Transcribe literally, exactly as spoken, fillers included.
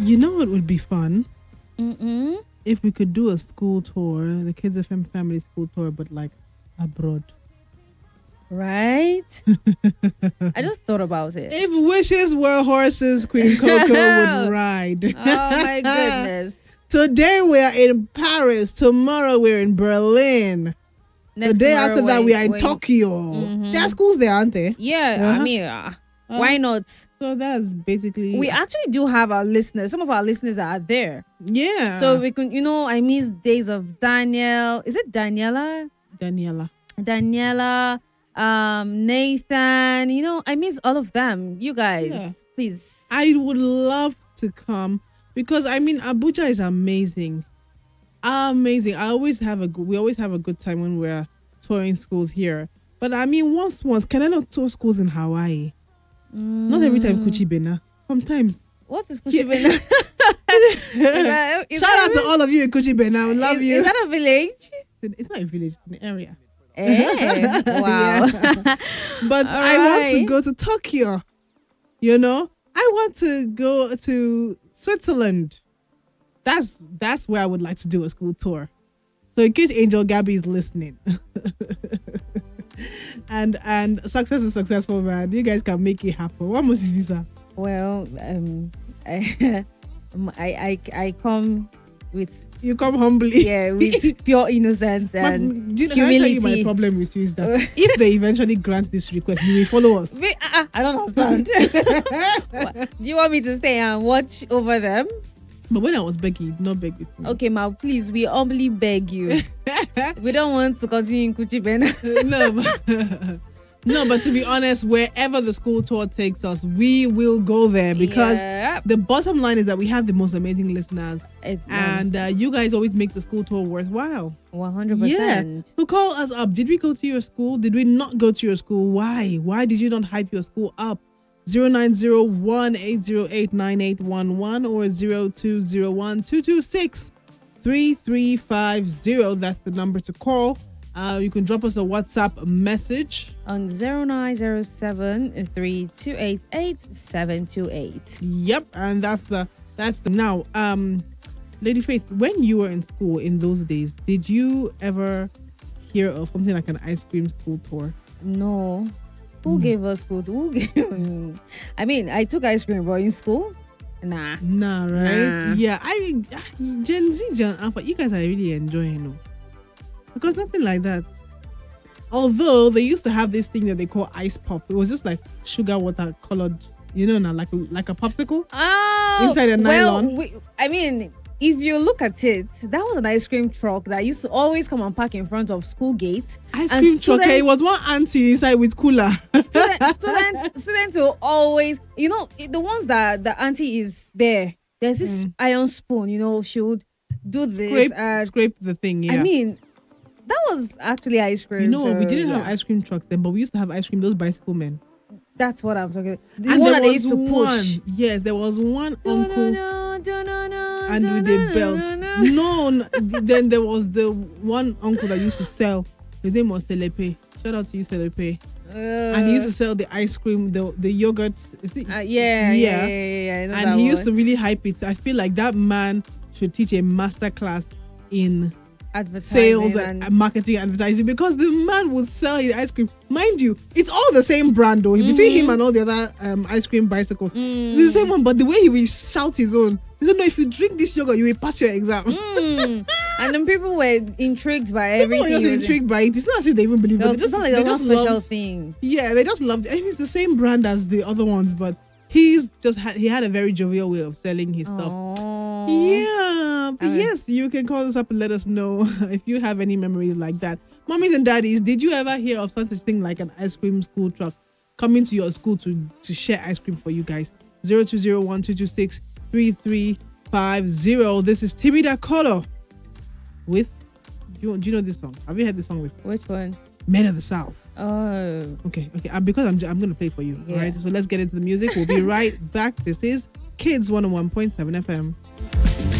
You know what would be fun? Mm-mm. If we could do a school tour, the Kids F M family school tour, but like abroad. Right? I just thought about it. If wishes were horses, Queen Coco would ride. Oh my goodness. Today we are in Paris. Tomorrow we're in Berlin. Next the day tomorrow after that when- we are in when- Tokyo. Mhm. There are schools there, aren't there? Yeah, I Uh-huh. mean, uh, Uh, why not? So that's basically We actually do have our listeners. Some of our listeners are there. yeah. So we can, you know, I miss days of Daniel. Is it Daniela? Daniela. Daniela, um, Nathan. You know, I miss all of them. You guys, Yeah. please. I would love to come because I mean Abuja is amazing. Amazing. I always have a good we always have a good time when we're touring schools here. But I mean once once can I not tour schools in Hawaii? Not every time Kuchi Bena. Sometimes. What is Kuchibena? Is that- is Shout that out to all of you in Kuchi Bena. I love is, you. Is that a village? It's not a village, it's an area. Eh, wow. Yeah. But All I want to right. go to Tokyo. You know? I want to go to Switzerland. That's that's where I would like to do a school tour. So in case Angel Gabby is listening. and and success is successful, man. You guys can make it happen. What much is visa? Well, um, I, I, I, I come with You come humbly. yeah, with pure innocence But and do you know, can I tell you my humility. problem with you is that if they eventually grant this request, you will follow us. Wait, uh, uh, I don't understand. What, do you want me to stay and watch over them? But when I was begging, you did not beg with me. Okay, ma, please, we humbly beg you. We don't want to continue in Kuchibena. no, but, no, but to be honest, wherever the school tour takes us, we will go there because Yep. the bottom line is that we have the most amazing listeners, It's, um, and uh, you guys always make the school tour worthwhile. one hundred Yeah. percent. So call us up. Did we go to your school? Did we not go to your school? Why? Why did you not hype your school up? zero nine zero one eight zero eight nine eight one one or zero two zero one two two six three three five zero. That's the number to call. Uh, you can drop us a WhatsApp message. On zero nine zero seven three two eight eight seven two eight. Yep, and that's the that's the now. Um, Lady Faith, when you were in school in those days, did you ever hear of something like an ice cream school tour? No. Who Hmm. gave us food? Who gave? I mean, I took ice cream, but in school, nah. Nah, right? Nah. Yeah, I Gen Z, Gen Alpha, you guys are really enjoying it. Because nothing like that. Although they used to have this thing that they call ice pop. It was just like sugar water colored, you know, now like like a popsicle. Oh, Inside a well, nylon? we, I mean, if you look at it, that was an ice cream truck that used to always come and park in front of school gate. Ice And cream truck. eh, It students- was one auntie inside with cooler. Student, student, students will always, you know, the ones that the auntie is there. There's this iron spoon, you know, she would do this. scrape, and scrape the thing. Yeah. I mean, that was actually ice cream. you know what? We so, didn't have yeah. ice cream trucks then, but we used to have ice cream. Those bicycle men. That's what I'm talking. The and one there that they was used to one. push. Yes, there was one uncle. And and with a belt. No, n- then there was the one uncle that used to sell. His name was Selepe. Shout out to you, Selepe. and he used to sell the ice cream, the the yogurt. Is it? Uh, yeah, yeah, yeah, yeah, yeah, I know And that he used one. to really hype it. I feel like that man should teach a master class in Advertising sales and, and marketing and advertising, because the man would sell his ice cream. Mind you, it's all the same brand though. Between him and all the other um, ice cream bicycles, Mm. it's the same one. But the way he will shout his own, he said, "No, if you drink this yogurt, you will pass your exam." Mm. And then people were intrigued by People everything. were just he was intrigued by it. It's not as if they even believe There it. was, They it's just, not like they there was just one special loved, thing. yeah, they just loved it. I mean, it's the same brand as the other ones, but he's just had he had a very jovial way of selling his stuff. Aww. Yeah, but Okay. yes, you can call us up and let us know if you have any memories like that. Mummies and daddies, did you ever hear of such a thing like an ice cream school truck coming to your school to, to share ice cream for you guys? zero two zero one two two six three three five zero. This is Timmy Dakolo with, do you, do you know this song? Have you heard this song before? Which one? Men of the South. Oh. Okay, okay. And because I'm I'm gonna play for you. Yeah. All right. So let's get into the music. We'll be right back. This is Kids one oh one point seven F M.